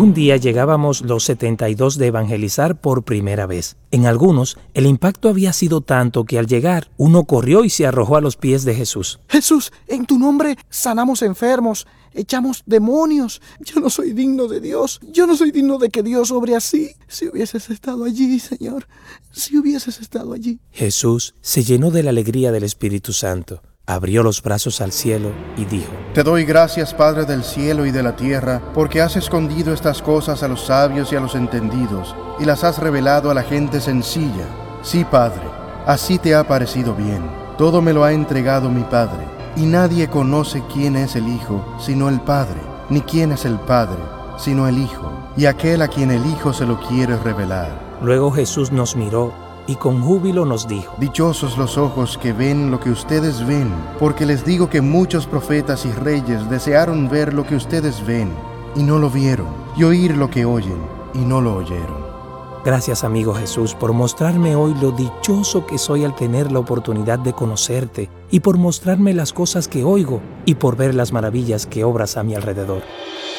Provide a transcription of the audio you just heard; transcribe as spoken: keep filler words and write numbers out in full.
Un día llegábamos los setenta y dos de evangelizar por primera vez. En algunos, el impacto había sido tanto que al llegar, uno corrió y se arrojó a los pies de Jesús. Jesús, en tu nombre sanamos enfermos, echamos demonios. Yo no soy digno de Dios. Yo no soy digno de que Dios obre así. Si hubieses estado allí, Señor, si hubieses estado allí. Jesús se llenó de la alegría del Espíritu Santo. Abrió los brazos al cielo y dijo: Te doy gracias, Padre del cielo y de la tierra, porque has escondido estas cosas a los sabios y a los entendidos, y las has revelado a la gente sencilla. Sí, Padre, así te ha parecido bien. Todo me lo ha entregado mi Padre, y nadie conoce quién es el Hijo, sino el Padre, ni quién es el Padre, sino el Hijo, y aquel a quien el Hijo se lo quiere revelar. Luego Jesús nos miró y con júbilo nos dijo: Dichosos los ojos que ven lo que ustedes ven, porque les digo que muchos profetas y reyes desearon ver lo que ustedes ven, y no lo vieron, y oír lo que oyen, y no lo oyeron. Gracias, amigo Jesús, por mostrarme hoy lo dichoso que soy al tener la oportunidad de conocerte, y por mostrarme las cosas que oigo, y por ver las maravillas que obras a mi alrededor.